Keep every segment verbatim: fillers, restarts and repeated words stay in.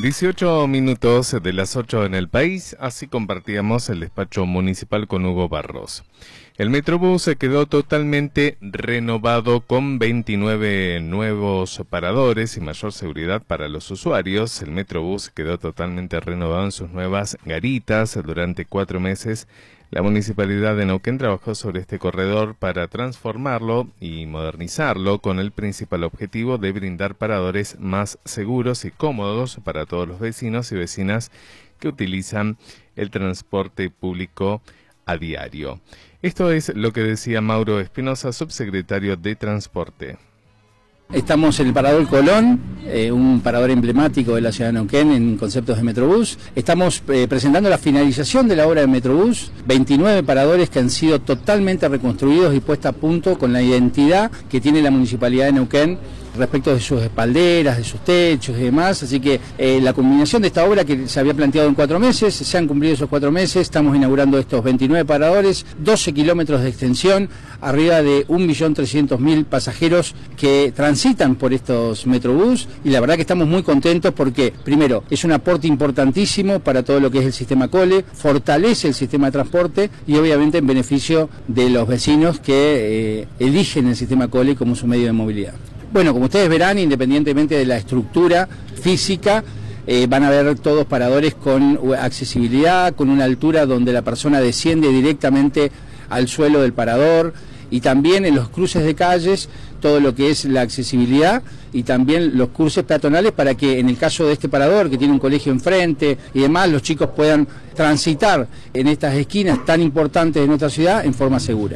dieciocho minutos de las ocho en el país, así compartíamos el despacho municipal con Hugo Barros. El Metrobús se quedó totalmente renovado con veintinueve nuevos paradores y mayor seguridad para los usuarios. El Metrobús quedó totalmente renovado en sus nuevas garitas durante cuatro meses. La Municipalidad de Neuquén trabajó sobre este corredor para transformarlo y modernizarlo con el principal objetivo de brindar paradores más seguros y cómodos para todos los vecinos y vecinas que utilizan el transporte público a diario. Esto es lo que decía Mauro Espinosa, subsecretario de Transporte. Estamos en el Parador Colón, eh, un parador emblemático de la ciudad de Neuquén en conceptos de Metrobús. Estamos eh, presentando la finalización de la obra de Metrobús, veintinueve paradores que han sido totalmente reconstruidos y puesta a punto con la identidad que tiene la Municipalidad de Neuquén respecto de sus espalderas, de sus techos y demás, así que eh, la culminación de esta obra que se había planteado en cuatro meses, se han cumplido esos cuatro meses, estamos inaugurando estos veintinueve paradores, doce kilómetros de extensión, arriba de un millón trescientos mil pasajeros que transitan por estos Metrobús, y la verdad que estamos muy contentos porque, primero, es un aporte importantísimo para todo lo que es el sistema cole, fortalece el sistema de transporte y obviamente en beneficio de los vecinos que eh, eligen el sistema cole como su medio de movilidad. Bueno, como ustedes verán, independientemente de la estructura física, eh, van a haber todos paradores con accesibilidad, con una altura donde la persona desciende directamente al suelo del parador, y también en los cruces de calles, todo lo que es la accesibilidad y también los cruces peatonales para que en el caso de este parador, que tiene un colegio enfrente y demás, los chicos puedan transitar en estas esquinas tan importantes de nuestra ciudad en forma segura.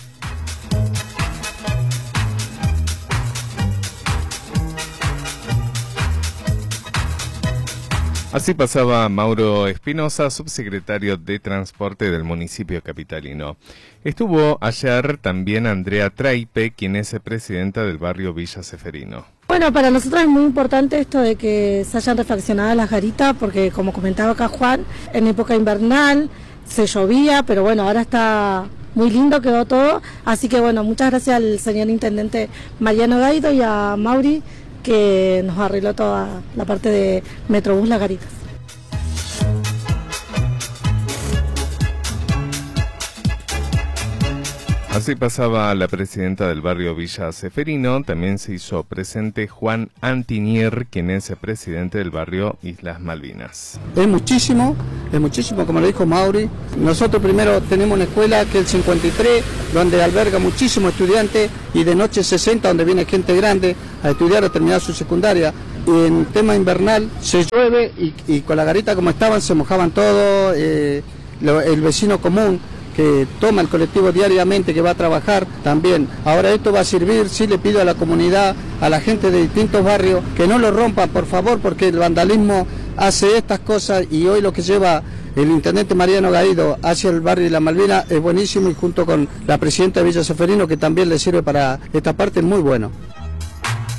Así pasaba Mauro Espinosa, subsecretario de Transporte del municipio capitalino. Estuvo ayer también Andrea Traipe, quien es presidenta del barrio Villa Ceferino. Bueno, para nosotros es muy importante esto de que se hayan refaccionado las garitas, porque como comentaba acá Juan, en época invernal se llovía, pero bueno, ahora está muy lindo, quedó todo. Así que bueno, muchas gracias al señor intendente Mariano Gaido y a Mauri, que nos arregló toda la parte de Metrobús Las Garitas. Así pasaba la presidenta del barrio Villa Ceferino. También se hizo presente Juan Antinier, quien es el presidente del barrio Islas Malvinas. Es muchísimo, es muchísimo, como lo dijo Mauri. Nosotros primero tenemos una escuela que es el cincuenta y tres, donde alberga muchísimos estudiantes, y de noche sesenta, donde viene gente grande a estudiar o terminar su secundaria. Y en tema invernal se llueve y, y con la garita como estaban se mojaban todo, eh, lo, el vecino común que toma el colectivo diariamente, que va a trabajar también. Ahora esto va a servir, sí le pido a la comunidad, a la gente de distintos barrios, que no lo rompan, por favor, porque el vandalismo hace estas cosas, y hoy lo que lleva el intendente Mariano Gaido hacia el barrio de la Malvina es buenísimo, y junto con la presidenta de Villa Ceferino, que también le sirve para esta parte, es muy bueno.